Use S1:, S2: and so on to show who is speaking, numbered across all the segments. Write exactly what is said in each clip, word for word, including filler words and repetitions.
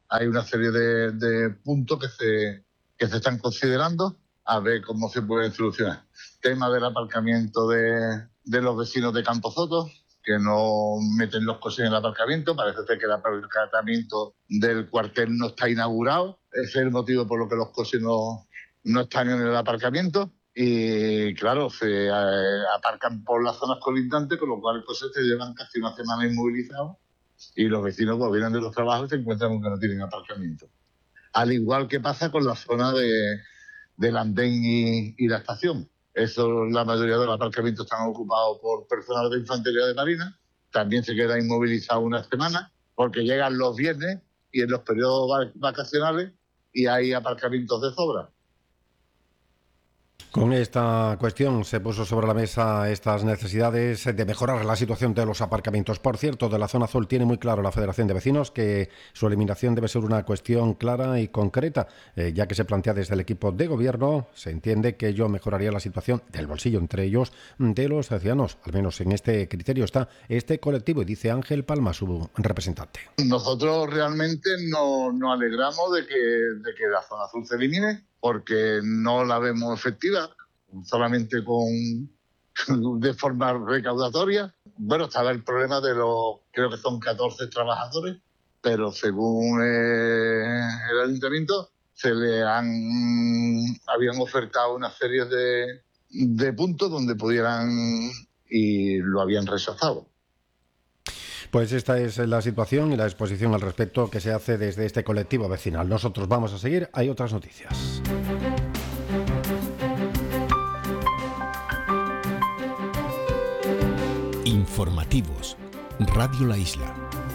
S1: hay una serie de, de puntos que se, que se están considerando a ver cómo se pueden solucionar. Tema del aparcamiento de, de los vecinos de Camposoto, que no meten los coches en el aparcamiento. Parece ser que el aparcamiento del cuartel no está inaugurado. Ese es el motivo por lo que los coches no, no están en el aparcamiento. Y claro, se eh, aparcan por las zonas colindantes, con lo cual los coches se llevan casi una semana inmovilizados y los vecinos pues, vienen de los trabajos y se encuentran con que no tienen aparcamiento. Al igual que pasa con la zona de, del andén y, y la estación. Eso, la mayoría de los aparcamientos están ocupados por personal de infantería de marina. También se queda inmovilizado una semana porque llegan los viernes y en los periodos vacacionales y hay aparcamientos de sobra.
S2: Con esta cuestión se puso sobre la mesa estas necesidades de mejorar la situación de los aparcamientos. Por cierto, de la zona azul tiene muy claro la Federación de Vecinos que su eliminación debe ser una cuestión clara y concreta, eh, ya que se plantea desde el equipo de gobierno. Se entiende que ello mejoraría la situación del bolsillo, entre ellos de los ciudadanos. Al menos en este criterio está este colectivo, y dice Ángel Palma, su representante.
S1: Nosotros realmente no, nos alegramos de que, de que la zona azul se elimine, porque no la vemos efectiva, solamente con de forma recaudatoria. Bueno, estaba el problema de los, creo que son catorce trabajadores, pero según eh, el ayuntamiento se le han habían ofertado una serie de, de puntos donde pudieran y lo habían rechazado.
S2: Pues esta es la situación y la exposición al respecto que se hace desde este colectivo vecinal. Nosotros vamos a seguir, hay otras noticias.
S3: Informativos, Radio La Isla.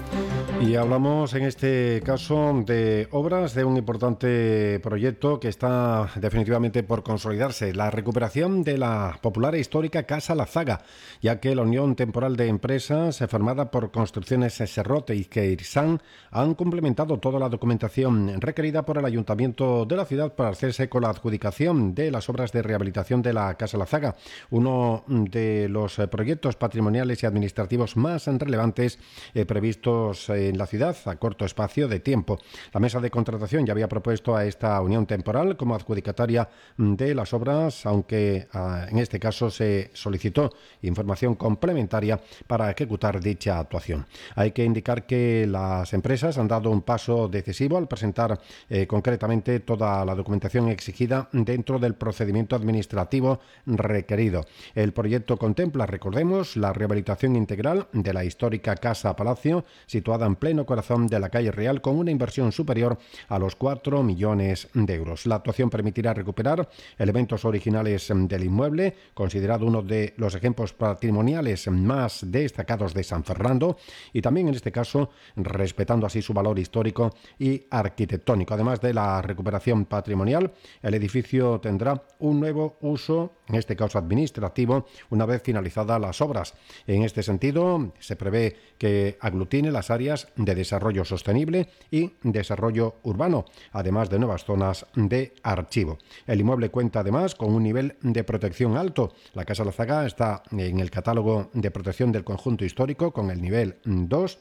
S2: Y hablamos en este caso de obras de un importante proyecto que está definitivamente por consolidarse, la recuperación de la popular e histórica Casa La Zaga, ya que la Unión Temporal de Empresas, formada por Construcciones Serrote y Queirsan, han complementado toda la documentación requerida por el Ayuntamiento de la ciudad para hacerse con la adjudicación de las obras de rehabilitación de la Casa La Zaga, uno de los proyectos patrimoniales y administrativos más relevantes eh, previstos eh, en la ciudad a corto espacio de tiempo. La mesa de contratación ya había propuesto a esta unión temporal como adjudicataria de las obras, aunque uh, en este caso se solicitó información complementaria para ejecutar dicha actuación. Hay que indicar que las empresas han dado un paso decisivo al presentar eh, concretamente toda la documentación exigida dentro del procedimiento administrativo requerido. El proyecto contempla, recordemos, la rehabilitación integral de la histórica Casa Palacio, situada en pleno corazón de la calle Real, con una inversión superior a los cuatro millones de euros. La actuación permitirá recuperar elementos originales del inmueble, considerado uno de los ejemplos patrimoniales más destacados de San Fernando, y también en este caso respetando así su valor histórico y arquitectónico. Además de la recuperación patrimonial, el edificio tendrá un nuevo uso, en este caso administrativo, una vez finalizadas las obras. En este sentido, se prevé que aglutine las áreas de desarrollo sostenible y desarrollo urbano, además de nuevas zonas de archivo. El inmueble cuenta además con un nivel de protección alto. La Casa La Zaga está en el catálogo de protección del conjunto histórico con el nivel dos,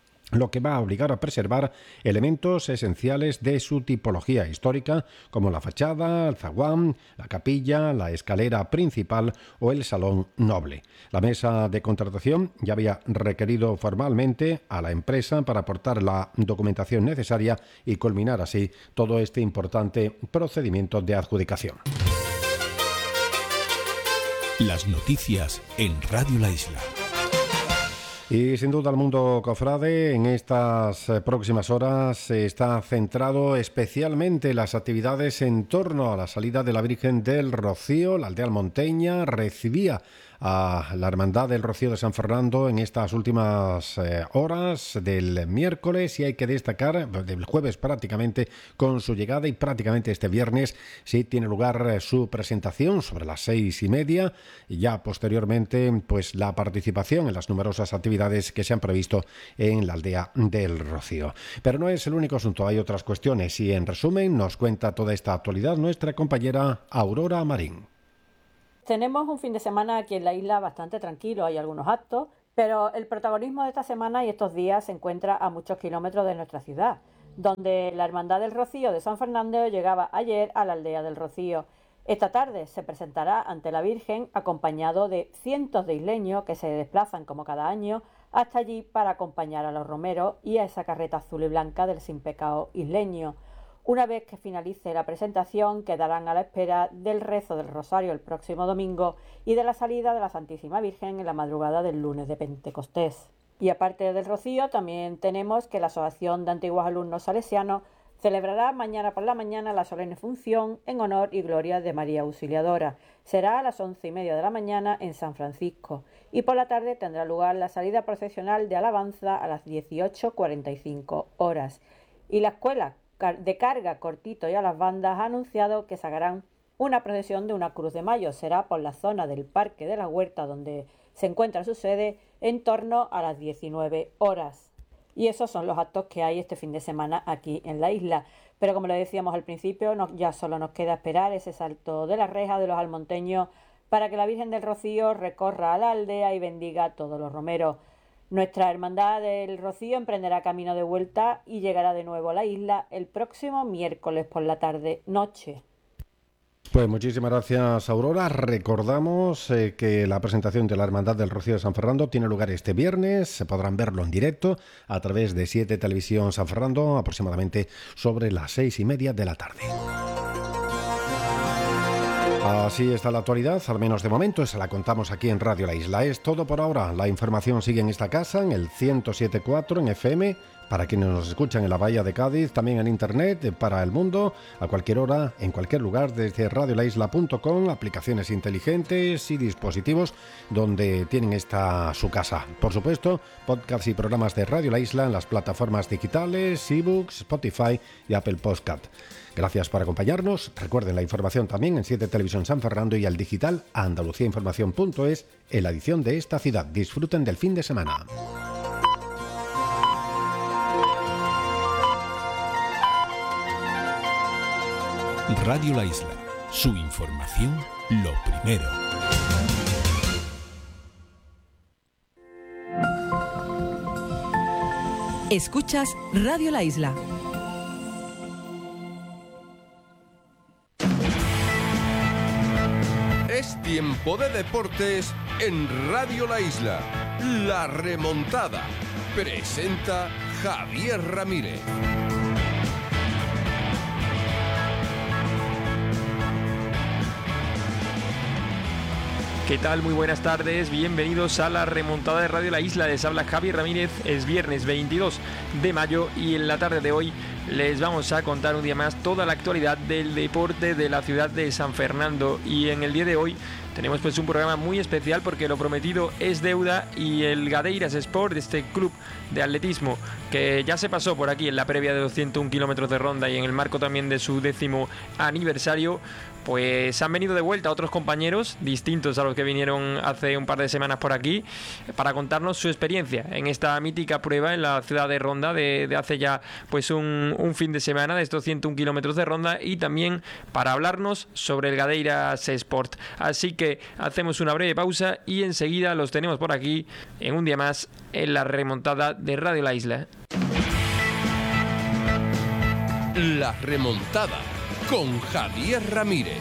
S2: lo que va a obligar a preservar elementos esenciales de su tipología histórica, como la fachada, el zaguán, la capilla, la escalera principal o el salón noble. La mesa de contratación ya había requerido formalmente a la empresa para aportar la documentación necesaria y culminar así todo este importante procedimiento de adjudicación.
S3: Las noticias en Radio La Isla.
S2: Y sin duda el mundo cofrade en estas próximas horas está centrado especialmente las actividades en torno a la salida de la Virgen del Rocío. La aldea almonteña recibía a la Hermandad del Rocío de San Fernando en estas últimas eh, horas del miércoles, y hay que destacar del jueves prácticamente con su llegada, y prácticamente este viernes sí tiene lugar eh, su presentación sobre las seis y media, y ya posteriormente pues la participación en las numerosas actividades que se han previsto en la aldea del Rocío. Pero no es el único asunto, hay otras cuestiones, y en resumen nos cuenta toda esta actualidad nuestra compañera Aurora Marín.
S4: Tenemos un fin de semana aquí en la isla bastante tranquilo, hay algunos actos, pero el protagonismo de esta semana y estos días se encuentra a muchos kilómetros de nuestra ciudad. donde la Hermandad del Rocío de San Fernando llegaba ayer a la aldea del Rocío. Esta tarde se presentará ante la Virgen acompañado de cientos de isleños que se desplazan como cada año hasta allí para acompañar a los romeros y a esa carreta azul y blanca del Sin Pecado isleño. Una vez que finalice la presentación, quedarán a la espera del rezo del Rosario el próximo domingo y de la salida de la Santísima Virgen en la madrugada del lunes de Pentecostés. Y aparte del Rocío, también tenemos que la Asociación de Antiguos Alumnos Salesianos celebrará mañana por la mañana la solemne función en honor y gloria de María Auxiliadora. Será a las once y media de la mañana en San Francisco y por la tarde tendrá lugar la salida procesional de alabanza a las dieciocho cuarenta y cinco horas. Y la Escuela de Carga Cortito y a las Bandas ha anunciado que sacarán una procesión de una Cruz de Mayo. Será por la zona del Parque de la Huerta donde se encuentra su sede en torno a las diecinueve horas. Y esos son los actos que hay este fin de semana aquí en la isla. Pero como le decíamos al principio, no, ya solo nos queda esperar ese salto de la reja de los almonteños para que la Virgen del Rocío recorra a la aldea y bendiga a todos los romeros. Nuestra Hermandad del Rocío emprenderá camino de vuelta y llegará de nuevo a la isla el próximo miércoles por la tarde-noche.
S2: Pues muchísimas gracias, Aurora. Recordamos eh, que la presentación de la Hermandad del Rocío de San Fernando tiene lugar este viernes. Se podrán verlo en directo a través de siete Televisión San Fernando, aproximadamente sobre las seis y media de la tarde. Así está la actualidad, al menos de momento, se la contamos aquí en Radio La Isla. Es todo por ahora. La información sigue en esta casa, en el ciento siete punto cuatro en F M, para quienes nos escuchan en la Bahía de Cádiz, también en Internet, para el mundo, a cualquier hora, en cualquier lugar, desde radio la isla punto com, aplicaciones inteligentes y dispositivos donde tienen esta su casa. Por supuesto, podcasts y programas de Radio La Isla en las plataformas digitales, ebooks, Spotify y Apple Podcast. Gracias por acompañarnos. Recuerden la información también en siete Televisión San Fernando y al digital andalucía información punto es en la edición de esta ciudad. Disfruten del fin de semana.
S3: Radio La Isla, su información lo primero.
S5: Escuchas Radio La Isla.
S6: Es tiempo de deportes en Radio La Isla. La remontada. Presenta Javier Ramírez.
S7: ¿Qué tal? Muy buenas tardes, bienvenidos a la remontada de Radio La Isla. Les habla Javier Ramírez. Es viernes veintidós de mayo y en la tarde de hoy les vamos a contar un día más toda la actualidad del deporte de la ciudad de San Fernando. Y en el día de hoy tenemos pues un programa muy especial porque lo prometido es deuda y el Gadeiras Sport, este club de atletismo que ya se pasó por aquí en la previa de los ciento uno kilómetros de ronda y en el marco también de su décimo aniversario, pues han venido de vuelta otros compañeros distintos a los que vinieron hace un par de semanas por aquí para contarnos su experiencia en esta mítica prueba en la ciudad de Ronda de, de hace ya pues un, un fin de semana de estos ciento uno kilómetros de ronda y también para hablarnos sobre el Gadeiras Sport. Así que hacemos una breve pausa y enseguida los tenemos por aquí en un día más en la remontada de Radio La Isla.
S6: La remontada con Javier Ramírez.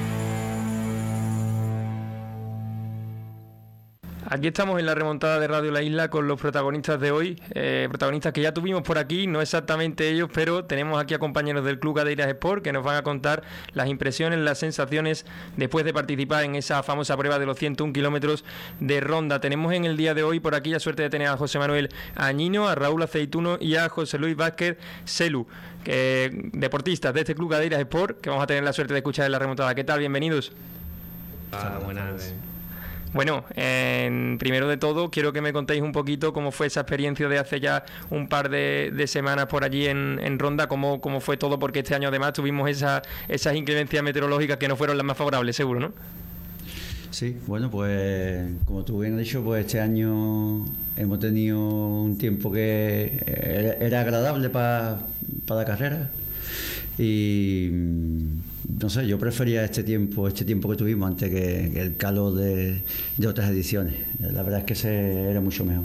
S7: Aquí estamos en la remontada de Radio La Isla con los protagonistas de hoy, eh, protagonistas que ya tuvimos por aquí, no exactamente ellos, pero tenemos aquí a compañeros del Club Gadeiras Sport que nos van a contar las impresiones, las sensaciones después de participar en esa famosa prueba de los ciento uno kilómetros de ronda. Tenemos en el día de hoy por aquí la suerte de tener a José Manuel Añino, a Raúl Aceituno y a José Luis Vázquez Celu, que, deportistas de este Club Gadeiras Sport, que vamos a tener la suerte de escuchar en la remontada. ¿Qué tal? Bienvenidos.
S8: Ah, buenas.
S7: Bueno, eh, primero de todo quiero que me contéis un poquito cómo fue esa experiencia de hace ya un par de, de semanas por allí en, en Ronda, cómo, cómo fue todo, porque este año además tuvimos esa, esas inclemencias meteorológicas que no fueron las más favorables, seguro, ¿no?
S8: Sí, bueno, pues como tú bien has dicho, pues este año hemos tenido un tiempo que era, era agradable para pa la carrera y no sé, yo prefería este tiempo este tiempo que tuvimos antes que, que el calor de, de otras ediciones. La verdad es que ese era mucho mejor.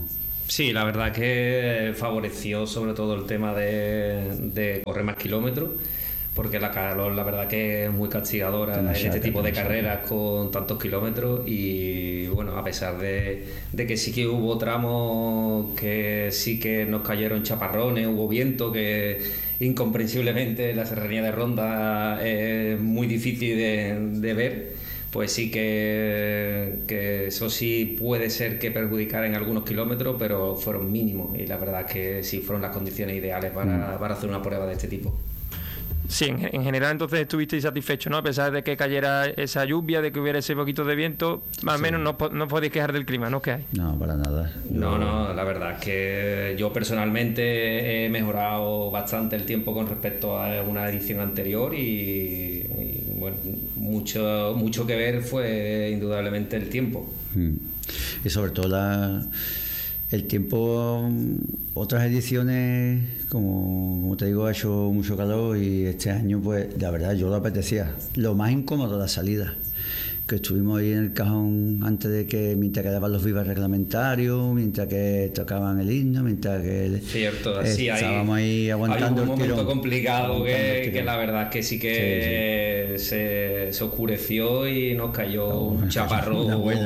S9: Sí, la verdad que favoreció sobre todo el tema de, de correr más kilómetros, porque la calor la verdad que es muy castigadora en este tipo de carreras con tantos kilómetros. Y bueno, a pesar de, de que sí que hubo tramos que sí que nos cayeron chaparrones, hubo viento que incomprensiblemente la serranía de Ronda es muy difícil de, de ver, pues sí que, que eso sí puede ser que perjudicara en algunos kilómetros, pero fueron mínimos y la verdad es que sí fueron las condiciones ideales para, mm. para hacer una prueba de este tipo.
S7: Sí, en, en general entonces estuvisteis satisfechos, ¿no? A pesar de que cayera esa lluvia, de que hubiera ese poquito de viento, más o sí. menos no, no podéis quejar del clima, ¿no? ¿Qué hay?
S8: No, para nada.
S9: Yo... No, no, la verdad es que yo personalmente he mejorado bastante el tiempo con respecto a una edición anterior y, y bueno, mucho, mucho que ver fue indudablemente el tiempo.
S8: Mm. Y sobre todo la... el tiempo, otras ediciones, como, como te digo, ha hecho mucho calor y este año, pues, la verdad, yo lo apetecía. Lo más incómodo, la salida, que estuvimos ahí en el cajón antes de que, mientras que daban los vivas reglamentarios, mientras que tocaban el himno, mientras que
S9: Cierto, sí,
S8: estábamos ahí, ahí aguantando
S9: hay un
S8: el tirón.
S9: momento complicado que, que la verdad es que sí que sí, sí. Se, se oscureció y nos cayó oh, un chaparro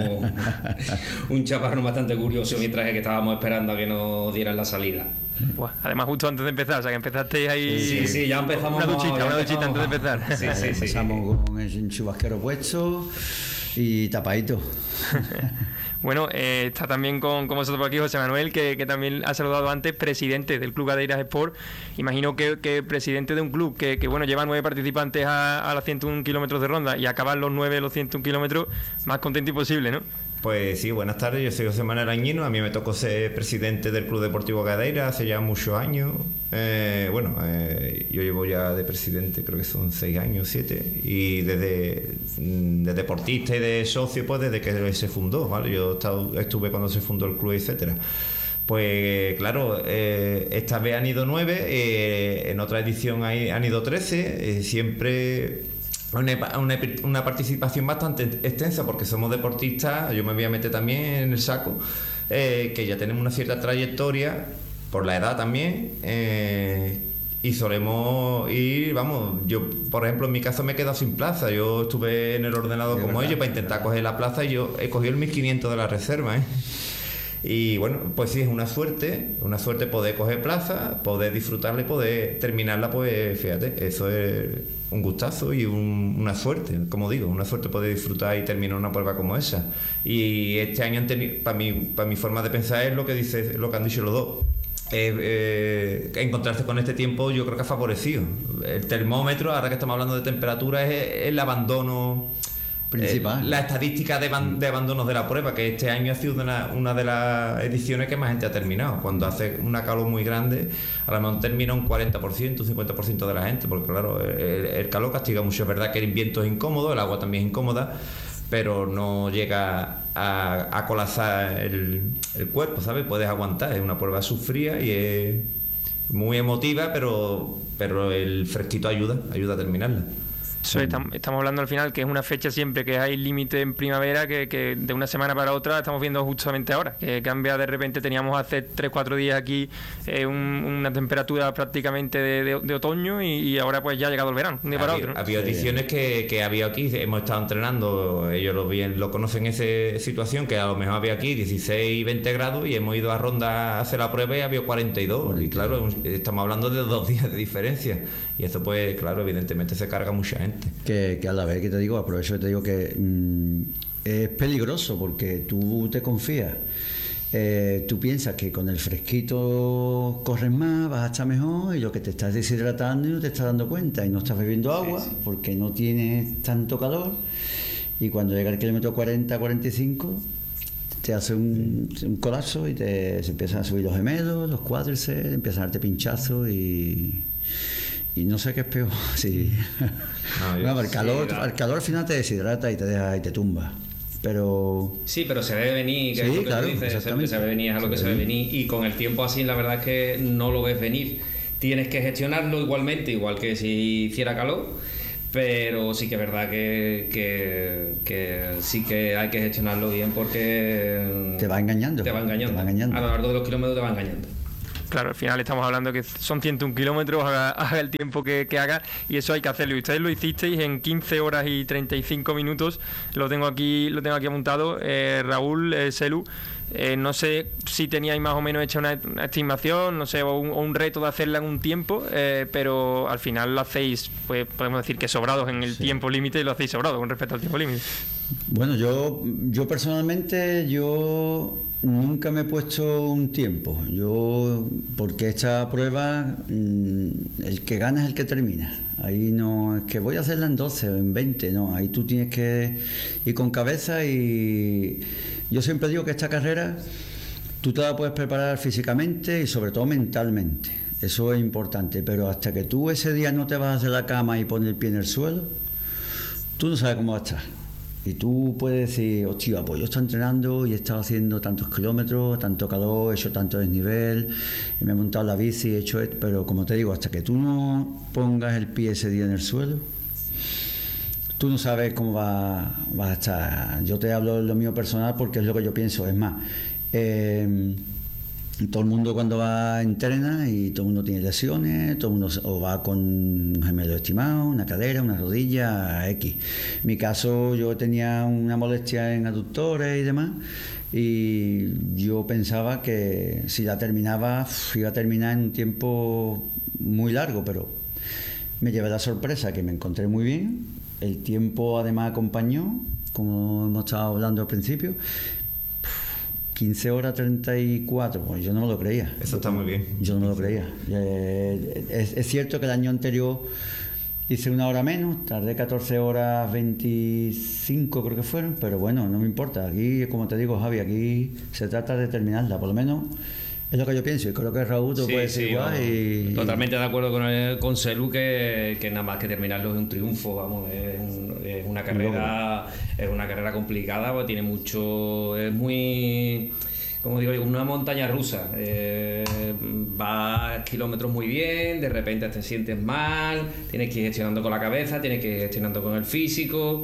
S9: un chaparro bastante curioso mientras que estábamos esperando a que nos dieran la salida.
S7: Buah, además justo antes de empezar, o sea que empezasteis ahí.
S9: Sí, sí, ya empezamos.
S7: Una duchita,
S9: ya
S7: una
S9: empezamos
S7: duchita antes de empezar.
S9: Sí, sí, sí.
S8: Empezamos con el chubasquero puesto y tapadito.
S7: Bueno, eh, está también con, con vosotros por aquí José Manuel, que, que también ha saludado antes, presidente del Club Gadeiras Sport. Imagino que, que presidente de un club que, que bueno, lleva nueve participantes a, a los ciento uno kilómetros de ronda y acabar los nueve de los ciento uno kilómetros, más contento imposible, ¿no?
S10: Pues sí, buenas tardes, yo soy José Manuel Añino, a mí me tocó ser presidente del Club Deportivo Gadeiras hace ya muchos años. Eh, bueno, eh, yo llevo ya de presidente, creo que son seis años, siete, y desde de deportista y de socio, pues desde que se fundó, ¿vale? Yo estado, estuve cuando se fundó el club, etcétera. Pues claro, eh, esta vez han ido nueve, eh, en otra edición hay, han ido trece, eh, siempre... Una, una, una participación bastante extensa porque somos deportistas, yo me voy a meter también en el saco, eh, que ya tenemos una cierta trayectoria, por la edad también, eh, y solemos ir, vamos, yo por ejemplo en mi caso me he quedado sin plaza, yo estuve en el ordenador sí, como verdad, ellos para intentar verdad. coger la plaza y yo he cogido el mil quinientos de la reserva, ¿eh? Y bueno, pues sí, es una suerte, una suerte poder coger plaza, poder disfrutarla y poder terminarla, pues fíjate, eso es un gustazo y un, una suerte, como digo, una suerte poder disfrutar y terminar una prueba como esa. Y este año han tenido, para mi, para mi forma de pensar es lo que dice, lo que han dicho los dos. Eh, eh, encontrarse con este tiempo yo creo que ha favorecido. El termómetro, ahora que estamos hablando de temperatura, es el abandono principal. Eh, la estadística de, ban- de abandonos de la prueba, que este año ha sido una, una de las ediciones que más gente ha terminado. Cuando hace una calor muy grande, a lo mejor termina un cuarenta por ciento, un cincuenta por ciento de la gente, porque claro, el, el calor castiga mucho. Es verdad que el viento es incómodo, el agua también es incómoda, pero no llega a, a colapsar el, el cuerpo, ¿sabes? Puedes aguantar, es una prueba sufrida y es muy emotiva, pero, pero el fresquito ayuda, ayuda a terminarla.
S7: Eso, estamos, estamos hablando al final que es una fecha siempre que hay límite en primavera, que, que de una semana para otra estamos viendo justamente ahora, que cambia de repente. Teníamos hace tres cuatro días aquí eh, un, una temperatura prácticamente de, de, de otoño y, y ahora pues ya ha llegado el verano, un día para
S10: había,
S7: otro, ¿no?
S10: Había ediciones que, que había aquí, hemos estado entrenando, ellos lo, bien, lo conocen esa situación, que a lo mejor había aquí dieciséis, veinte grados y hemos ido a Ronda a hacer la prueba y había cuarenta y dos, y claro, estamos hablando de dos días de diferencia y esto pues claro, evidentemente se carga mucha gente.
S8: Que, que a la vez que te digo, aprovecho que te digo que mmm, es peligroso porque tú te confías, eh, tú piensas que con el fresquito corres más, vas a estar mejor y lo que te estás deshidratando y no te estás dando cuenta y no estás bebiendo agua sí, sí. porque no tienes tanto calor y cuando llega el kilómetro cuarenta, cuarenta y cinco te hace un, un colapso y te, se empiezan a subir los gemelos, los cuádriceps, empiezan a darte pinchazos y... Y no sé qué es peor, sí. No, yo, no, el calor, sí, el calor al final te deshidrata y te deja y te tumba. Pero
S9: sí, pero se debe venir, que
S8: sí,
S9: es lo que
S8: claro,
S9: tú dices, se, se debe venir, es a lo que se debe venir y con el tiempo así la verdad es que no lo ves venir. Tienes que gestionarlo igualmente, igual que si hiciera calor, pero sí que es verdad que, que, que sí que hay que gestionarlo bien porque
S8: te va engañando.
S9: Te va engañando.
S8: Te va engañando.
S9: A lo largo de los kilómetros te va engañando.
S7: Claro, al final estamos hablando que son ciento un kilómetros, haga, haga el tiempo que, que haga, y eso hay que hacerlo. Y ustedes lo hicisteis en quince horas y treinta y cinco minutos. Lo tengo aquí, lo tengo aquí apuntado. Eh, Raúl, eh, Selu, eh, no sé si teníais más o menos hecha una, una estimación, no sé, o un, o un reto de hacerla en un tiempo, eh, pero al final lo hacéis, pues podemos decir que sobrados en el sí. tiempo límite, lo hacéis sobrado con respecto al tiempo límite.
S8: Bueno, yo, yo personalmente, yo nunca me he puesto un tiempo. Yo, porque esta prueba, el que gana es el que termina. Ahí no es que voy a hacerla en doce o en veinte, no. Ahí tú tienes que ir con cabeza y yo siempre digo que esta carrera tú te la puedes preparar físicamente y sobre todo mentalmente. Eso es importante, pero hasta que tú ese día no te vas a hacer la cama y poner el pie en el suelo, tú no sabes cómo va a estar. Y tú puedes decir, hostia, pues yo estoy entrenando y he estado haciendo tantos kilómetros, tanto calor, he hecho tanto desnivel, y me he montado la bici, he hecho esto, pero como te digo, hasta que tú no pongas el pie ese día en el suelo, tú no sabes cómo va, va a estar. Yo te hablo de lo mío personal porque es lo que yo pienso. Es más, eh, todo el mundo cuando va entrena y todo el mundo tiene lesiones, todo el mundo o va con un gemelo estimado, una cadera, una rodilla, X. En mi caso yo tenía una molestia en aductores y demás, y yo pensaba que si la terminaba iba a terminar en un tiempo muy largo, pero me llevé la sorpresa que me encontré muy bien. El tiempo además acompañó, como hemos estado hablando al principio. quince horas treinta y cuatro, pues yo no me lo creía.
S10: Eso está muy bien.
S8: Yo no me lo creía. Eh, es, es cierto que el año anterior hice una hora menos, tardé catorce horas veinticinco creo que fueron, pero bueno, no me importa. Aquí, como te digo, Javi, aquí se trata de terminarla, por lo menos es lo que yo pienso, y creo que Raúl tú sí, puede ser sí, igual.
S9: Vamos,
S8: y,
S9: totalmente de acuerdo con, el, con Selu, que, que nada más que terminarlo es un triunfo, vamos, es, un, es una carrera es una carrera complicada, porque tiene mucho, es muy, como digo, una montaña rusa. Eh, vas kilómetros muy bien, de repente te sientes mal, tienes que ir gestionando con la cabeza, tienes que ir gestionando con el físico.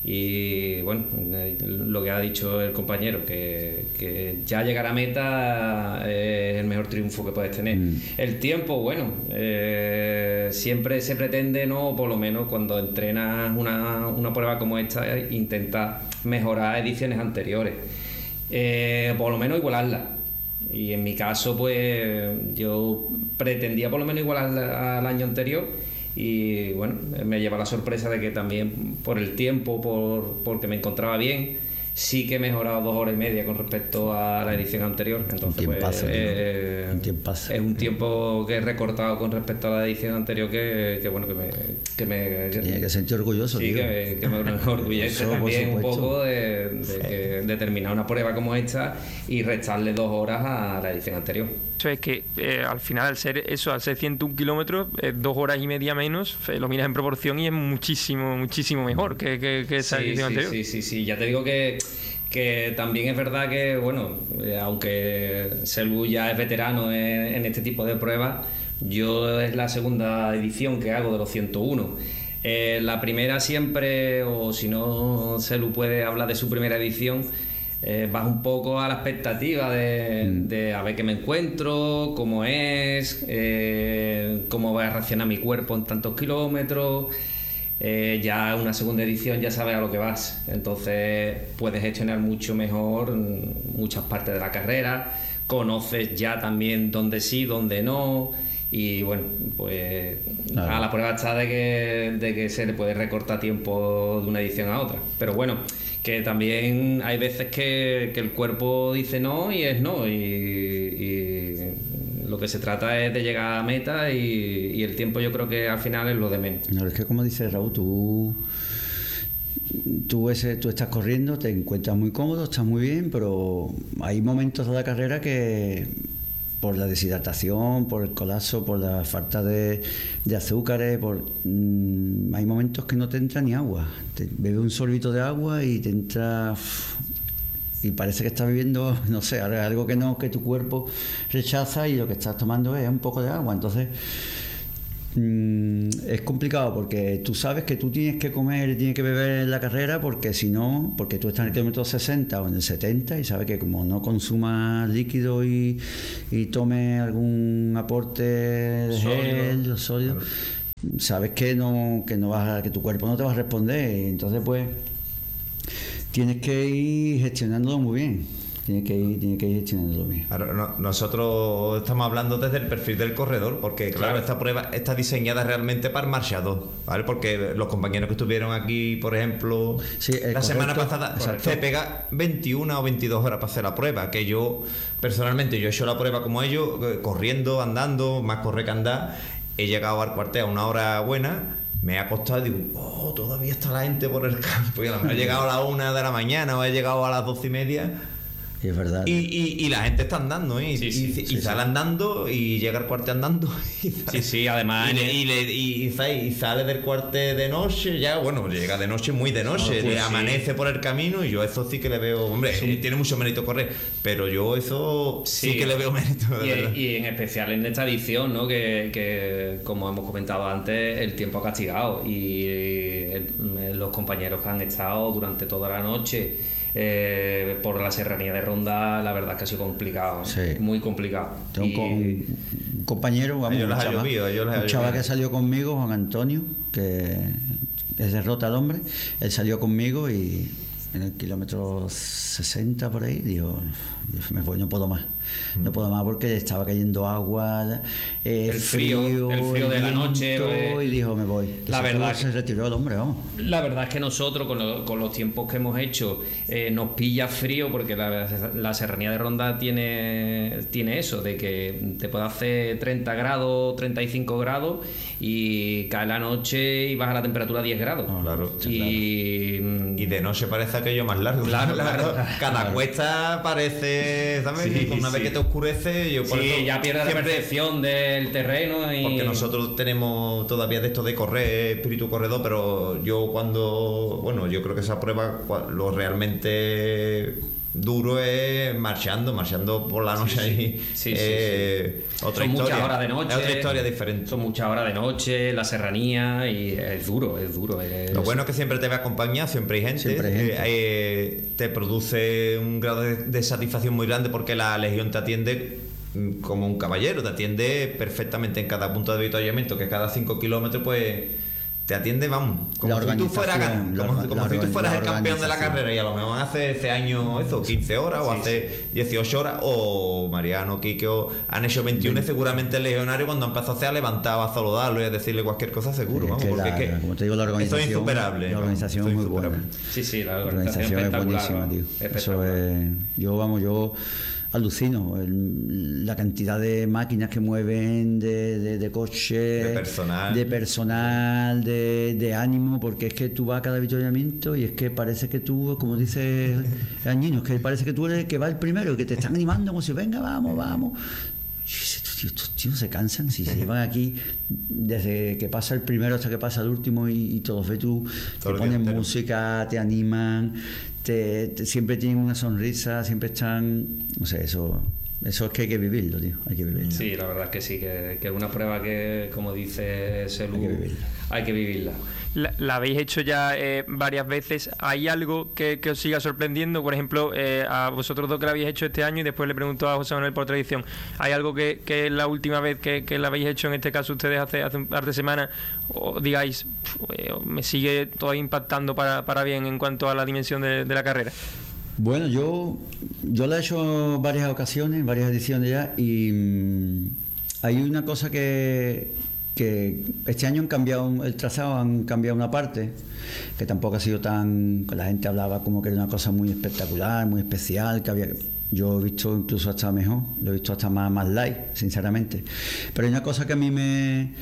S9: Y bueno, lo que ha dicho el compañero, que, que ya llegar a meta es el mejor triunfo que puedes tener. Mm. El tiempo, bueno, eh, siempre se pretende, ¿no? Por lo menos cuando entrenas una, una prueba como esta, intentar mejorar ediciones anteriores, eh, por lo menos igualarla. Y en mi caso, pues yo pretendía por lo menos igualarla al año anterior. Y bueno, me lleva la sorpresa de que también por el tiempo, por porque me encontraba bien, sí que he mejorado dos horas y media con respecto a la edición anterior. Entonces, un pues, eh, un es un tiempo que he recortado con respecto a la edición anterior que, que bueno, que me... Que me
S8: que tiene que sentir orgulloso,
S9: sí,
S8: tío.
S9: que, que me enorgullece también un poco de, de, que, de terminar una prueba como esta y restarle dos horas a la edición anterior.
S7: Eso es que eh, al final, al ser eso, al ser ciento un kilómetros, eh, dos horas y media menos, eh, lo miras en proporción y es muchísimo, muchísimo mejor que, que, que esa
S9: sí,
S7: edición
S9: sí,
S7: anterior.
S9: Sí, sí, sí, ya te digo que, que también es verdad que, bueno, eh, aunque Selu ya es veterano en, en este tipo de pruebas, yo es la segunda edición que hago de los ciento uno. Eh, la primera siempre, o si no, Selu puede hablar de su primera edición. Eh, vas un poco a la expectativa de, mm. de a ver qué me encuentro, cómo es, eh, cómo va a reaccionar mi cuerpo en tantos kilómetros. Eh, ya una segunda edición ya sabes a lo que vas, entonces puedes gestionar mucho mejor muchas partes de la carrera, conoces ya también dónde sí, dónde no. Y bueno, pues claro, a la prueba está de que, de que se le puede recortar tiempo de una edición a otra. Pero bueno, que también hay veces que, que el cuerpo dice no y es no. Y, y lo que se trata es de llegar a meta y, y el tiempo yo creo que al final es lo de menos.
S8: No, es que como dice Raúl, tú, tú, ese, tú estás corriendo, te encuentras muy cómodo, estás muy bien, pero hay momentos de la carrera que... por la deshidratación, por el colapso, por la falta de, de azúcares, por mmm, hay momentos que no te entra ni agua. Te bebes un sorbito de agua y te entra uff, y parece que estás bebiendo, no sé, algo que no, que tu cuerpo rechaza, y lo que estás tomando es un poco de agua. Entonces mmm, es complicado porque tú sabes que tú tienes que comer y tienes que beber en la carrera, porque si no, porque tú estás en el kilómetro sesenta o en el setenta y sabes que como no consumas líquido y, y tomes algún aporte de gel o sólido, claro, sabes que no, que no vas a, que tu cuerpo no te va a responder, y entonces pues tienes que ir gestionándolo muy bien. Tiene que ir, tiene que ir gestionándolo bien.
S10: Claro, no, nosotros estamos hablando desde el perfil del corredor, porque claro, claro, esta prueba está diseñada realmente para el marchador, ¿vale? Porque los compañeros que estuvieron aquí, por ejemplo, sí, la correcto, semana pasada, exacto, se pega veintiuna o veintidós horas para hacer la prueba, que yo, personalmente, yo he hecho la prueba como ellos, corriendo, andando, más correr que andar, he llegado al cuartel a una hora buena. Me ha costado y digo, oh, todavía está la gente por el campo, y a lo mejor he llegado a la una de la mañana o he llegado a las doce y media.
S8: Es verdad.
S10: Y, y, y la gente está andando, ¿eh?
S9: Sí,
S10: y,
S9: sí,
S10: y,
S9: sí,
S10: y
S9: sí,
S10: sale
S9: sí.
S10: andando y llega al cuartel andando. Y
S9: sí, sí, además.
S10: Y, le, y, le, y, y, y sale del cuartel de noche, ya, bueno, llega de noche, muy de noche, no, pues, le amanece sí. por el camino, y yo eso sí que le veo, hombre, sí. tiene mucho mérito correr, pero yo eso sí, sí que le veo mérito. De
S9: y,
S10: verdad.
S9: y en especial en esta edición, ¿no? Que, que como hemos comentado antes, el tiempo ha castigado, y el, los compañeros que han estado durante toda la noche. Eh, por la serranía de Ronda, la verdad es que ha sido complicado, sí. muy complicado.
S8: Tengo y... un, un compañero, vamos, un chaval, llovido, un chaval que salió conmigo, Juan Antonio, que es de Rota el hombre, él salió conmigo y en el kilómetro sesenta por ahí, digo, me voy, no puedo más, no puedo más porque estaba cayendo agua, eh,
S9: el frío, frío, el frío de la noche,
S8: pues, y dijo, me voy.
S9: La verdad que
S8: se retiró el hombre, vamos.
S9: La verdad es que nosotros, con, lo, con los tiempos que hemos hecho, eh, nos pilla frío, porque la, la serranía de Ronda tiene, tiene eso, de que te puede hacer treinta grados, treinta y cinco grados, y cae la noche y baja la temperatura a diez grados.
S10: Oh, claro,
S9: y,
S10: claro. y de noche parece aquello más largo.
S9: Claro, claro.
S10: Cada claro. cuesta parece, ¿sabes? Sí, una vez sí. que te oscurece, yo por
S9: sí,
S10: eso
S9: ya pierdes siempre, la percepción del terreno. Y...
S10: Porque nosotros tenemos todavía de esto de correr, espíritu corredor, pero yo cuando, bueno, yo creo que esa prueba, lo realmente duro es marchando, marchando por la noche, sí, ahí.
S9: Sí,
S10: eh,
S9: sí, sí.
S10: Otra
S9: son
S10: historia.
S9: muchas horas de noche.
S10: Es otra historia diferente.
S9: Son muchas horas de noche, la serranía, y es duro, es duro. Es...
S10: Lo bueno es que siempre te ve acompañado, siempre hay gente.
S8: Siempre hay gente.
S10: Eh, eh, te produce un grado de, de satisfacción muy grande, porque la Legión te atiende como un caballero, te atiende perfectamente en cada punto de avituallamiento, que cada cinco kilómetros pues te atiende, vamos, como si tú fueras, como, la, como la, si tú fueras el campeón de la carrera, y a lo mejor hace ese año eso, quince horas, o sí, hace sí. dieciocho horas, o Mariano, Quique, o han hecho veintiuno, sí. seguramente el legionario cuando empezó a hacer levantaba a saludarlo y a decirle cualquier cosa seguro, sí, vamos, porque
S8: la,
S10: es que
S8: como te digo, la organización,
S10: eso es insuperable.
S8: La organización es muy buena.
S9: Sí, sí, la
S8: organización, la organización es buenísima, tío. Eso es, yo, vamos, yo alucino el, la cantidad de máquinas que mueven, de, de, de coches,
S10: de personal,
S8: de, personal de, de ánimo, porque es que tú vas a cada avituallamiento y es que parece que tú, como dice Añino, es que parece que tú eres el que va el primero, que te están animando como si venga, vamos, vamos. Estos tíos se cansan, si se llevan aquí desde que pasa el primero hasta que pasa el último, y, y todos ves tú, te ponen música, te animan, te, te, siempre tienen una sonrisa, siempre están, no sé, eso eso es que hay que vivirlo, tío, hay que vivirlo.
S9: Sí, la verdad es que sí, que, que es una prueba que, como dice Selu, hay que vivirla. Hay que vivirla.
S7: La, la habéis hecho ya eh, varias veces. ¿Hay algo que, que os siga sorprendiendo? Por ejemplo, eh, a vosotros dos que la habéis hecho este año, y después le pregunto a José Manuel por tradición, ¿hay algo que, que la última vez que, que la habéis hecho, en este caso ustedes hace, hace un par de semanas, o digáis, eh, me sigue todavía impactando para, para bien en cuanto a la dimensión de, de la carrera?
S8: Bueno, yo yo la he hecho en varias ocasiones, varias ediciones ya, y mmm, hay una cosa que que este año han cambiado el trazado, han cambiado una parte que tampoco ha sido tan, la gente hablaba como que era una cosa muy espectacular, muy especial, que había, yo he visto incluso hasta mejor, lo he visto hasta más, más light, sinceramente, pero hay una cosa que a mí me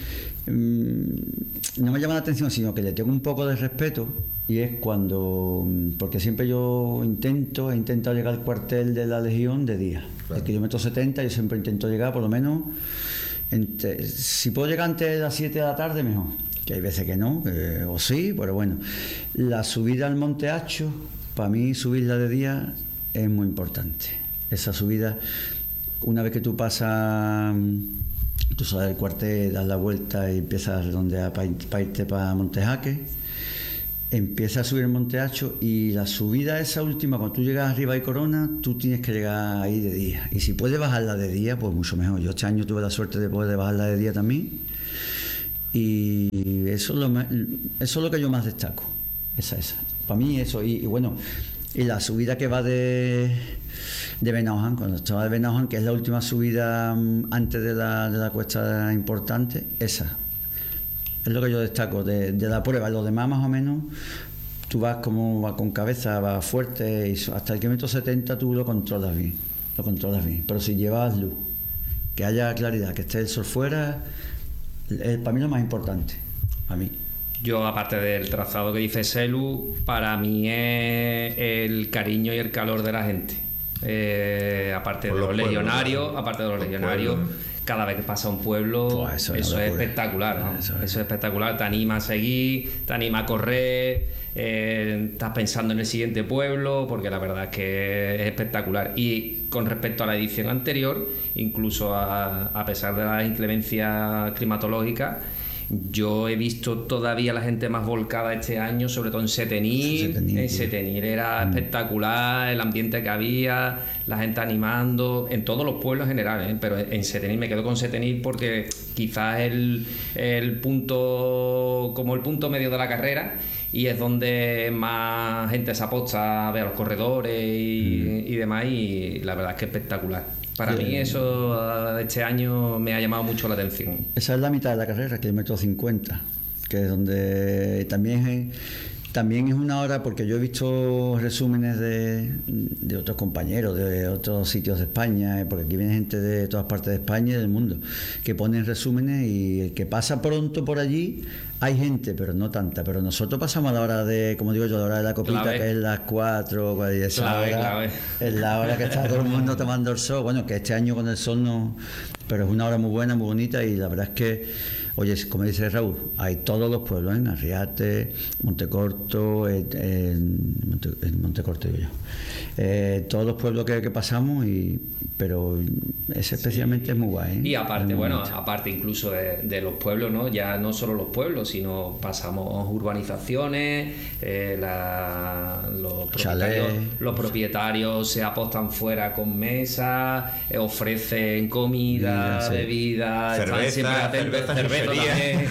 S8: no me llama la atención, sino que le tengo un poco de respeto, y es cuando, porque siempre yo intento he intentado llegar al cuartel de la Legión de día, claro. El kilómetro setenta yo siempre intento llegar por lo menos entre, si puedo llegar antes de las siete de la tarde mejor, que hay veces que no, que, o sí, pero bueno, la subida al Monte Hacho, para mí subirla de día es muy importante. Esa subida, una vez que tú pasas Tú sales del cuartel, das la vuelta y empiezas a redondear para pa irte para Montejaque. Empiezas a subir el Monte Hacho y la subida esa última, cuando tú llegas arriba de Corona, tú tienes que llegar ahí de día. Y si puedes bajarla de día, pues mucho mejor. Yo este año tuve la suerte de poder bajarla de día también. Y eso es lo, eso es lo que yo más destaco. Esa, esa. Para mí eso. Y, y bueno, y la subida que va de, de Benaujan, cuando estaba de Benaujan, que es la última subida antes de la, de la cuesta importante, esa. Es lo que yo destaco de, de la prueba. Los demás, más o menos, tú vas como vas con cabeza, vas fuerte y hasta el kilómetro setenta tú lo controlas bien. Lo controlas bien. Pero si llevas luz, que haya claridad, que esté el sol fuera, es para mí lo más importante. A mí.
S9: Yo, aparte del trazado que dice Selu, para mí es el cariño y el calor de la gente. Eh, aparte de los, los legionarios, pueblos, aparte de los, los legionarios. Pueblos. Cada vez que pasa un pueblo, pues eso, eso es espectacular, ¿no? Eso es. eso es espectacular, te anima a seguir, te anima a correr, eh, estás pensando en el siguiente pueblo, porque la verdad es que es espectacular. Y con respecto a la edición anterior, incluso a, a pesar de la inclemencia climatológica, yo he visto todavía la gente más volcada este año, sobre todo en Setenil. En Setenil era mm. espectacular el ambiente que había, la gente animando, en todos los pueblos en general, ¿eh? Pero en Setenil me quedo con Setenil porque quizás el, el punto, como el punto medio de la carrera, y es donde más gente se aposta a ver a los corredores y, mm. y demás, y la verdad es que es espectacular. Para mí eso este año me ha llamado mucho la atención.
S8: Esa es la mitad de la carrera, kilómetro cincuenta, que es donde también es, también es una hora, porque yo he visto resúmenes de, de otros compañeros, de otros sitios de España, porque aquí viene gente de todas partes de España y del mundo, que ponen resúmenes, y el que pasa pronto por allí, hay gente, pero no tanta. Pero nosotros pasamos a la hora de, como digo yo, la hora de la copita, clave. Que es las cuatro, y esa clave, hora clave. Es la hora que está todo el mundo tomando el sol. Bueno, que este año con el sol no, pero es una hora muy buena, muy bonita, y la verdad es que, oye, como dice Raúl, hay todos los pueblos, en Arriate, Montecorto, en, en, Monte, en Montecorto digo yo, eh, todos los pueblos que, que pasamos, y pero ese especialmente sí. Es muy guay, ¿eh?
S9: Y aparte, bueno, bonito. Aparte incluso de, de los pueblos, ¿no? Ya no solo los pueblos, sino pasamos urbanizaciones, eh, la, los, propietarios, los propietarios se apostan fuera con mesas, eh, ofrecen comida, sí, bebida,
S10: cerveza,
S9: están siempre atentos, cerveza, cerveza también.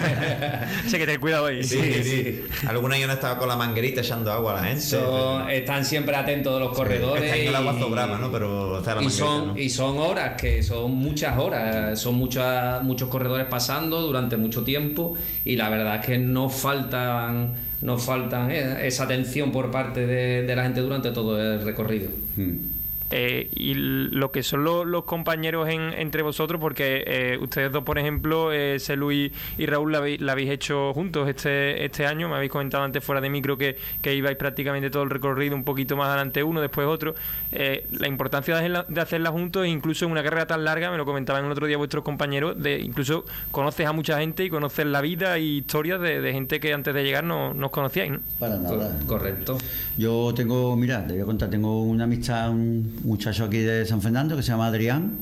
S7: Sé que ten cuidado ahí.
S10: Sí, sí, sí. Algunos años han estado con la manguerita echando agua a la gente.
S9: Son, están siempre atentos de los corredores.
S10: Está en el agua sobrama, ¿no? Pero está la
S9: y
S10: manguerita,
S9: son,
S10: ¿no?
S9: Y son horas, que son muchas horas, son muchas, muchos corredores pasando durante mucho tiempo, y la verdad es que no faltan, no faltan esa atención por parte de, de la gente durante todo el recorrido.
S7: Hmm. Eh, y lo que son los, los compañeros en, entre vosotros, porque eh, ustedes dos, por ejemplo, eh, Selu y, y Raúl, la habéis, la habéis hecho juntos este este año. Me habéis comentado antes fuera de micro que, que ibais prácticamente todo el recorrido, un poquito más adelante uno, después otro. Eh, la importancia de hacerla, de hacerla juntos, incluso en una carrera tan larga, me lo comentaban el otro día vuestros compañeros, de incluso conoces a mucha gente y conoces la vida y historias de, de gente que antes de llegar no, no os conocíais, ¿no?
S8: Para nada.
S9: Correcto.
S8: Yo tengo, mira, te voy a contar, tengo una amistad, un muchacho aquí de San Fernando que se llama Adrián.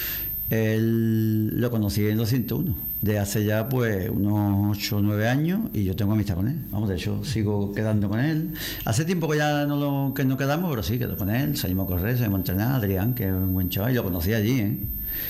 S8: Él lo conocí en los ciento uno de hace ya pues unos ocho o nueve años, y yo tengo amistad con él. Vamos, de hecho sigo quedando con él. Hace tiempo que ya no lo que no quedamos, pero sí, quedo con él, salimos a correr, salimos a entrenar. Adrián, que es un buen chaval, y lo conocí allí, ¿eh?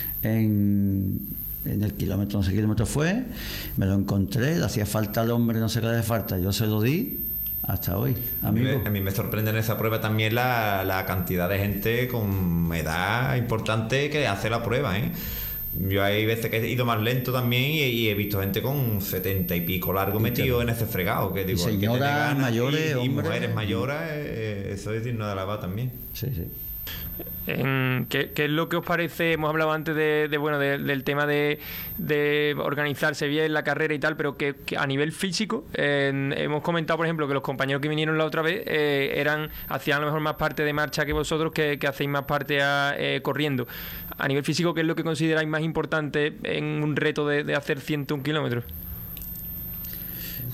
S8: en, en el kilómetro, no sé qué kilómetro fue, me lo encontré, le hacía falta al hombre, no sé qué le hace falta, yo se lo di. Hasta hoy, amigo.
S10: A mí, me, a mí me sorprende en esa prueba también la, la cantidad de gente con edad importante que hace la prueba, ¿eh? Yo hay veces que he ido más lento también y, y he visto gente con setenta y pico largo metido en ese fregado. Que digo,
S8: señoras mayores,
S10: y, y
S8: hombres,
S10: mujeres mayores, eh, eso es digno de alabar también.
S8: Sí, sí.
S7: En, ¿qué, ¿Qué es lo que os parece? Hemos hablado antes de, de bueno de, del tema de, de organizarse bien la carrera y tal, pero que, que a nivel físico, eh, hemos comentado, por ejemplo, que los compañeros que vinieron la otra vez eh, eran hacían a lo mejor más parte de marcha que vosotros, que, que hacéis más parte a, eh, corriendo. A nivel físico, ¿qué es lo que consideráis más importante en un reto de, de hacer ciento un kilómetros?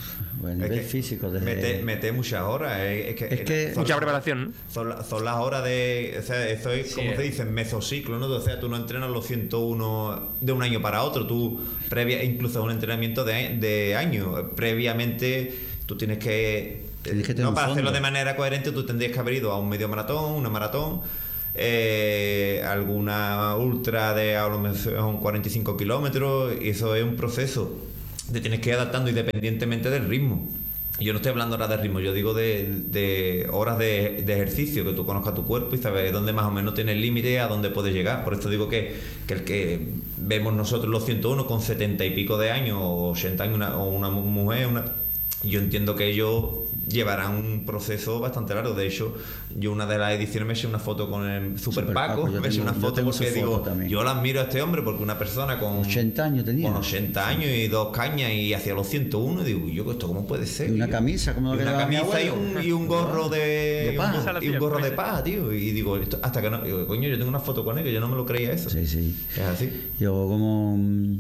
S8: pues, nivel
S10: es que
S8: físico. Desde...
S10: Mete, mete muchas horas. Es, es que,
S8: es que
S7: mucha las, preparación.
S10: Son, son las horas de. O sea, eso es sí, como es. se dice, mesociclo, ¿no? O sea, tú no entrenas los ciento uno de un año para otro. Tú, previa, incluso un entrenamiento de, de año, previamente, tú tienes que. Tienes que no, para hacerlo de manera coherente, tú tendrías que haber ido a un medio maratón, una maratón. Eh, alguna ultra de a lo mejor cuarenta y cinco kilómetros, y eso es un proceso te tienes que ir adaptando independientemente del ritmo. Yo no estoy hablando ahora de ritmo, yo digo de, de horas de, de ejercicio, que tú conozcas tu cuerpo y sabes dónde más o menos tienes el límite, a dónde puedes llegar. Por eso digo que, que el que vemos nosotros los ciento uno con setenta y pico de años o ochenta años, una, o una mujer, una, yo entiendo que ellos llevarán un proceso bastante largo. De hecho, yo una de las ediciones me eché una foto con el Super, Super Paco, Paco me eché una foto porque digo, también. Yo la admiro a este hombre porque una persona con
S8: ochenta años tenía.
S10: Con ochenta años y dos cañas y hacia los ciento uno, y digo, yo, ¿esto cómo puede ser?
S8: Y una
S10: yo,
S8: camisa, como
S10: y una camisa y un, y un gorro de,
S8: de paja.
S10: Y un gorro de paja, tío. Y digo, esto, hasta que no, digo, coño, yo tengo una foto con él que yo no me lo creía eso.
S8: Sí, sí.
S10: Es así.
S8: Yo como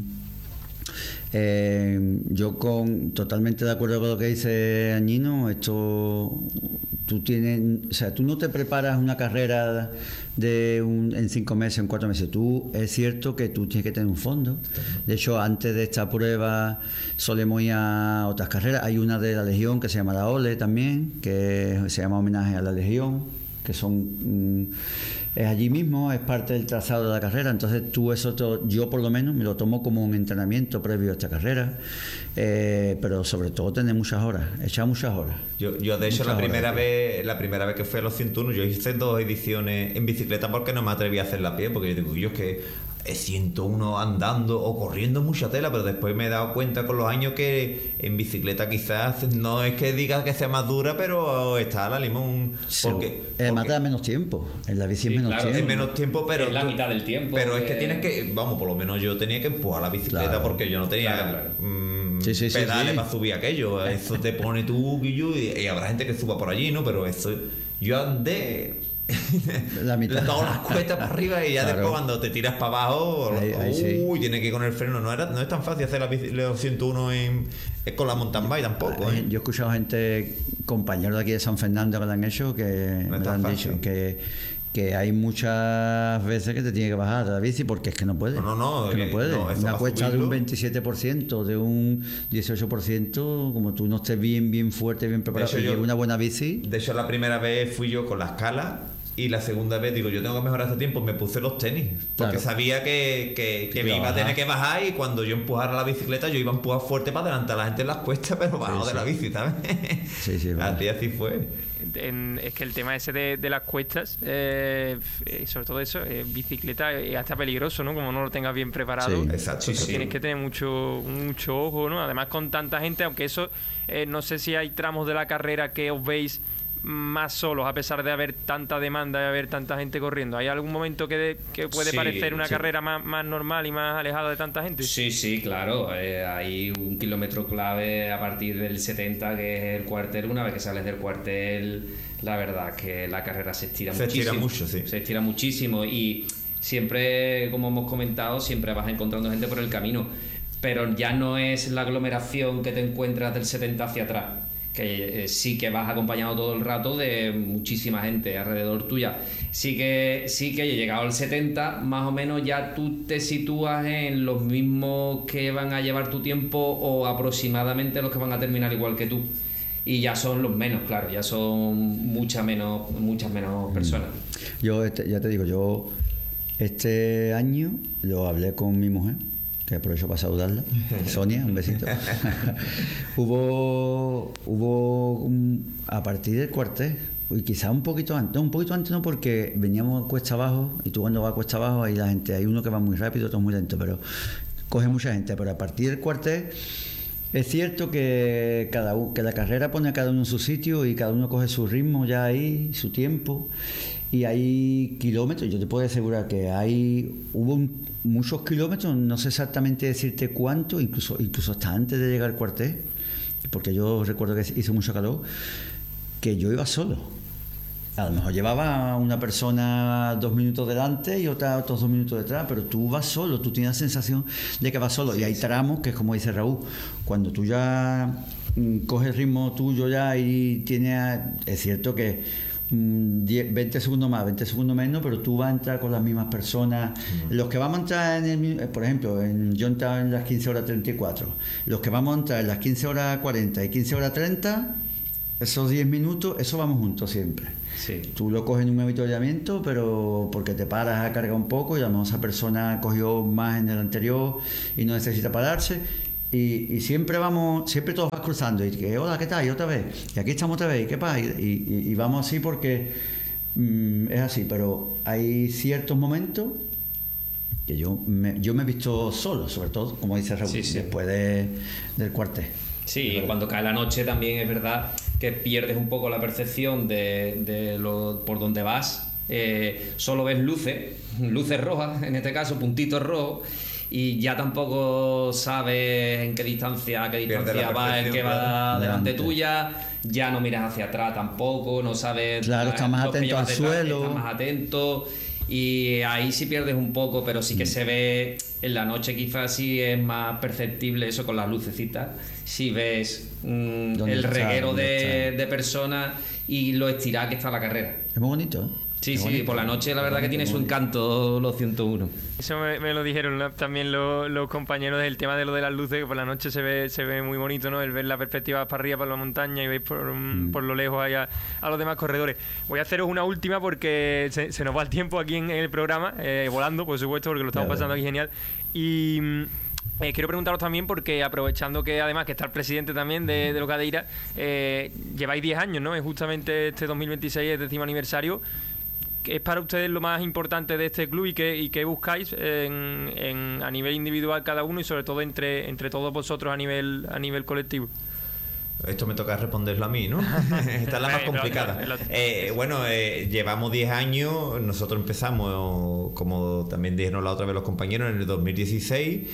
S8: Eh, yo con totalmente de acuerdo con lo que dice Añino. Esto tú tienes, o sea, tú no te preparas una carrera de un, en cinco meses, en cuatro meses. Tú es cierto que tú tienes que tener un fondo. De hecho, antes de esta prueba solemos ir a otras carreras. Hay una de la Legión que se llama la Ole también, que se llama homenaje a la Legión, que son mm, es allí mismo, es parte del trazado de la carrera. Entonces tú eso, to, yo por lo menos me lo tomo como un entrenamiento previo a esta carrera, eh, pero sobre todo tener muchas horas, echar muchas horas.
S10: Yo, yo de hecho la primera horas, vez la primera vez que fui a los ciento uno, yo hice dos ediciones en bicicleta porque no me atreví a hacerla a pie, porque yo digo, yo es que es ciento uno andando o corriendo mucha tela, pero después me he dado cuenta con los años que en bicicleta quizás no es que digas que sea más dura, pero está a la limón. Porque,
S8: además da menos tiempo, en la bici
S9: sí,
S8: es menos
S9: claro,
S8: tiempo.
S10: Es menos tiempo, pero...
S9: Es la mitad del tiempo.
S10: Pero
S9: que...
S10: es que tienes que... Vamos, por lo menos yo tenía que empujar la bicicleta, claro, porque yo no tenía
S9: claro, claro.
S10: Mmm,
S8: sí, sí,
S10: pedales
S8: sí, sí.
S10: para subir aquello. Eso te pone tú y, y, y habrá gente que suba por allí, ¿no? Pero eso... Yo andé...
S8: la mitad,
S10: todas las cuestas para arriba y ya claro. Después cuando te tiras para abajo,
S8: ahí, ahí
S10: uy,
S8: sí.
S10: Tienes que ir con el freno. No era, no es tan fácil hacer la bici, los ciento uno en, con la mountain bike tampoco. ¿eh?
S8: Yo he escuchado gente, compañeros de aquí de San Fernando que lo han hecho, que
S10: no
S8: me lo han
S10: fácil.
S8: dicho que que hay muchas veces que te tiene que bajar de la bici porque es que no puede.
S10: No, no, no.
S8: Que no puede.
S10: No,
S8: una cuesta de un veintisiete por ciento, de un dieciocho por ciento, como tú no estés bien, bien fuerte, bien preparado, y yo, una buena bici.
S10: De hecho, la primera vez fui yo con la escala. Y la segunda vez digo, yo tengo que mejorar este tiempo, me puse los tenis, porque claro. sabía que, que, que me iba a tener que bajar, y cuando yo empujara la bicicleta yo iba a empujar fuerte para adelantar a la gente en las cuestas, pero bajo sí, de sí. la bici, ¿sabes?
S8: Sí, sí,
S10: bueno. Así, así fue.
S7: En, es que el tema ese de, de las cuestas, eh, sobre todo eso, eh, bicicleta es hasta peligroso, ¿no? Como no lo tengas bien preparado.
S10: Sí, exacto.
S7: Sí,
S10: sí.
S7: Tienes que tener mucho, mucho ojo, ¿no? Además con tanta gente, aunque eso, eh, no sé si hay tramos de la carrera que os veis más solos, a pesar de haber tanta demanda y haber tanta gente corriendo. ¿Hay algún momento que, de, que puede sí, parecer una sí. carrera más, más normal y más alejada de tanta gente?
S9: Sí, sí, claro. Eh, hay un kilómetro clave a partir del setenta, que es el cuartel. Una vez que sales del cuartel, la verdad que la carrera se estira
S10: se
S9: muchísimo.
S10: Se estira mucho, sí.
S9: Se estira muchísimo y siempre, como hemos comentado, siempre vas encontrando gente por el camino. Pero ya no es la aglomeración que te encuentras del setenta hacia atrás, que eh, sí que vas acompañado todo el rato de muchísima gente alrededor tuya. Sí que sí que llegado al setenta, más o menos ya tú te sitúas en los mismos que van a llevar tu tiempo o aproximadamente los que van a terminar igual que tú. Y ya son los menos, claro, ya son muchas menos, muchas menos personas.
S8: Yo este, ya te digo, yo este año lo hablé con mi mujer, que aprovecho para saludarla, Sonia, un besito. hubo, hubo un, a partir del cuartel, y quizás un poquito antes, no, un poquito antes no, porque veníamos cuesta abajo, y tú cuando vas cuesta abajo, hay la gente, hay uno que va muy rápido, otro muy lento, pero coge mucha gente. Pero a partir del cuartel, es cierto que cada que la carrera pone a cada uno en su sitio y cada uno coge su ritmo ya ahí, su tiempo. Y hay kilómetros, yo te puedo asegurar que hay hubo un, muchos kilómetros, no sé exactamente decirte cuánto, incluso incluso hasta antes de llegar al cuartel, porque yo recuerdo que hizo mucho calor, que yo iba solo. A lo mejor llevaba una persona dos minutos delante y otra otros dos minutos detrás, pero tú vas solo, tú tienes la sensación de que vas solo. Sí, y hay tramos que es como dice Raúl, cuando tú ya coge el ritmo tuyo ya y tiene, es cierto que diez, veinte segundos más, veinte segundos menos, pero tú vas a entrar con las mismas personas. Mm. Los que vamos a entrar en el, por ejemplo, en, yo entraba en las quince horas treinta y cuatro, los que vamos a entrar en las quince horas cuarenta y quince horas treinta, esos diez minutos, eso vamos juntos siempre.
S9: Sí.
S8: Tú lo coges en un avituallamiento, pero porque te paras a cargar un poco y a lo mejor esa persona cogió más en el anterior y no necesita pararse. Y, y siempre vamos, siempre todos vas cruzando y que hola, ¿qué tal? Y otra vez, y aquí estamos otra vez, ¿y qué pasa? Y, y, y vamos así porque mmm, es así, pero hay ciertos momentos que yo me, yo me he visto solo, sobre todo, como dice Raúl,
S9: sí, sí.
S8: después de, del cuartel.
S9: Sí, cuando cae la noche también es verdad que pierdes un poco la percepción de, de lo, por dónde vas, eh, solo ves luces, luces rojas, en este caso puntitos rojos, y ya tampoco sabes en qué distancia, a qué distancia va el que va delante tuya, ya no miras hacia atrás tampoco, no sabes...
S8: Claro, estás más atento al suelo.
S9: Estás más atento y ahí sí pierdes un poco, pero sí que mm. se ve en la noche, quizás sí es más perceptible eso con las lucecitas, si ves mm, el reguero está, de, de personas y lo estirada que está la carrera.
S8: Es muy bonito, ¿eh?
S9: Sí, sí, por la noche la verdad que tiene su encanto los ciento uno.
S7: Eso me, me lo dijeron, ¿no? También los, los compañeros del tema de lo de las luces, que por la noche se ve se ve muy bonito, ¿no? El ver la perspectiva para arriba, para la montaña y veis por, mm. por lo lejos allá a los demás corredores. Voy a haceros una última porque se, se nos va el tiempo aquí en, en el programa, eh, volando, por supuesto, porque lo estamos pasando aquí genial. Y... Eh, quiero preguntaros también porque aprovechando que además que está el presidente también de, de Locadeira, eh, lleváis diez años, ¿no? Es justamente este dos mil veintiséis, el décimo aniversario. ¿Qué es para ustedes lo más importante de este club y qué, y qué buscáis en, en, a nivel individual cada uno y sobre todo entre, entre todos vosotros a nivel, a nivel colectivo?
S10: Esto me toca responderlo a mí, ¿no? Esta es la más complicada. Eh, bueno, eh, llevamos diez años, nosotros empezamos, como también dijeron la otra vez los compañeros, en el dos mil dieciséis.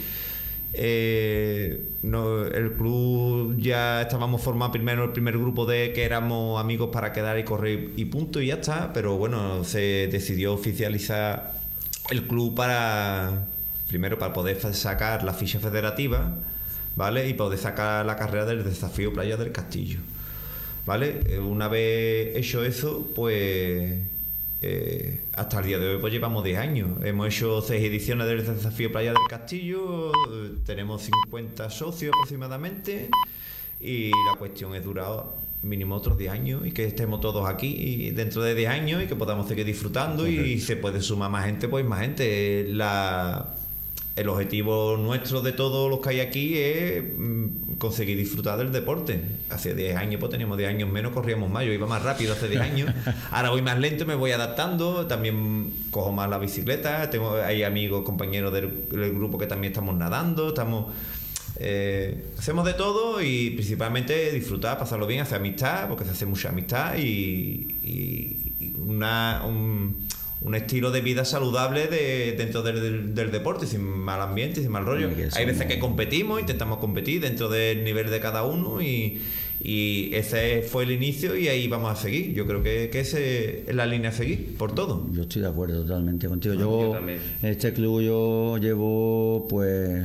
S10: Eh, no, el club ya estábamos formados primero el primer grupo de que éramos amigos para quedar y correr y punto y ya está, pero bueno, se decidió oficializar el club para primero para poder sacar la ficha federativa, ¿vale? Y poder sacar la carrera del desafío Playa del Castillo, ¿vale? Una vez hecho eso, pues Eh, hasta el día de hoy pues llevamos diez años. Hemos hecho seis ediciones del desafío Playa del Castillo, tenemos cincuenta socios aproximadamente y la cuestión es durar mínimo otros diez años y que estemos todos aquí dentro de diez años y que podamos seguir disfrutando. Okay. Y se puede sumar más gente, pues más gente. La, el objetivo nuestro de todos los que hay aquí es mm, conseguir disfrutar del deporte. Hace diez años, pues teníamos diez años menos, corríamos más. Yo iba más rápido hace diez años. Ahora voy más lento, me voy adaptando. También cojo más la bicicleta. Tengo, hay amigos, compañeros del, del grupo que también estamos nadando. Estamos... Eh, hacemos de todo y principalmente disfrutar, pasarlo bien, hacer amistad, porque se hace mucha amistad y, y, y una... Un, un estilo de vida saludable de, dentro del, del, del deporte, sin mal ambiente, sin mal rollo. Hay veces que competimos, intentamos competir dentro del nivel de cada uno y, y ese fue el inicio y ahí vamos a seguir. Yo creo que, que esa es la línea a seguir, por todo.
S8: Yo estoy de acuerdo totalmente contigo. Yo, yo este club yo llevo, pues,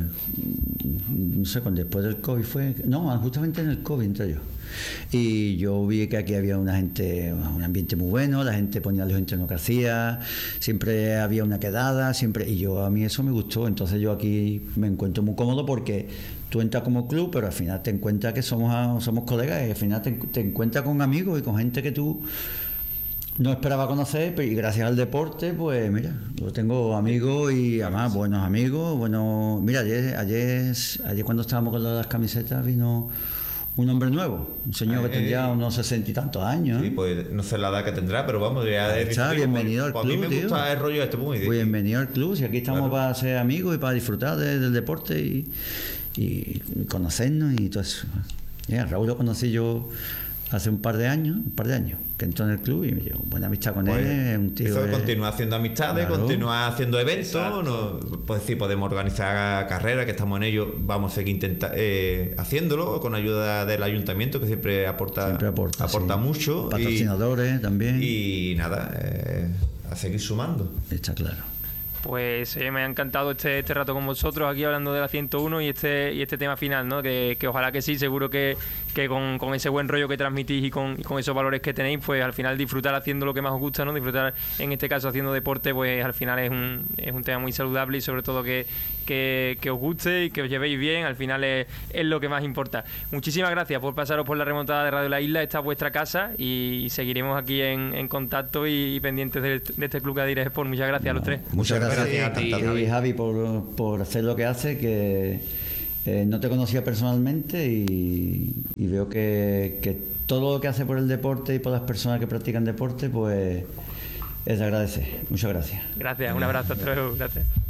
S8: no sé cuándo, después del COVID fue, no, justamente en el COVID entré yo. Y yo vi que aquí había una gente, un ambiente muy bueno, la gente ponía los entrenos que hacía, siempre había una quedada, siempre, y yo a mí eso me gustó. Entonces yo aquí me encuentro muy cómodo porque tú entras como club, pero al final te encuentras que somos, somos colegas y al final te, te encuentras con amigos y con gente que tú no esperaba conocer, pero y gracias al deporte, pues mira, yo tengo amigos y además buenos amigos, bueno, mira, ayer, ayer, ayer cuando estábamos con las camisetas vino un hombre nuevo, un señor que tendría unos sesenta y tantos años.
S10: Sí, pues no sé la edad que tendrá, pero vamos, ya
S8: es está, bienvenido al club.
S10: A mí me gusta tío. El rollo este muy
S8: pues bienvenido al club, si aquí estamos claro. Para ser amigos y para disfrutar de, del deporte y, y, y conocernos y todo eso. Yeah, Raúl lo conocí yo hace un par de años, un par de años, que entró en el club y me llevo buena amistad con pues, él, es un tío.
S10: Eso
S8: de...
S10: continúa haciendo amistades, claro. Continúa haciendo eventos, no, pues sí, podemos organizar carreras, que estamos en ello, vamos a seguir intenta, eh, haciéndolo con ayuda del ayuntamiento, que siempre aporta,
S8: siempre aporta,
S10: aporta sí. mucho.
S8: Patrocinadores
S10: y,
S8: también.
S10: Y nada, eh, a seguir sumando.
S8: Está claro.
S7: Pues eh, me ha encantado este, este rato con vosotros aquí hablando de la ciento uno y este y este tema final, ¿no? Que, que ojalá que sí, seguro que, que con, con ese buen rollo que transmitís y con, y con esos valores que tenéis, pues al final disfrutar haciendo lo que más os gusta, ¿no? Disfrutar en este caso haciendo deporte, pues al final es un, es un tema muy saludable y sobre todo que, que, que os guste y que os llevéis bien, al final es, es lo que más importa. Muchísimas gracias por pasaros por la remontada de Radio La Isla, esta es vuestra casa y seguiremos aquí en, en contacto y, y pendientes de, de este Club Gadires Sport. Muchas gracias a los tres.
S8: Muchas gracias, gracias a ti, Javi, Javi por, por hacer lo que hace, que eh, no te conocía personalmente y, y veo que, que todo lo que hace por el deporte y por las personas que practican deporte, pues es de agradecer. Muchas gracias.
S7: Gracias, un abrazo, hasta luego, gracias.